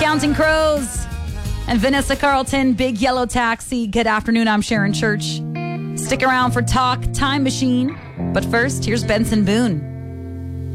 Counting Crows and Vanessa Carlton, Big Yellow Taxi. Good afternoon, I'm Sharon Church. Stick around for Talk Time Machine. But first, here's Benson Boone.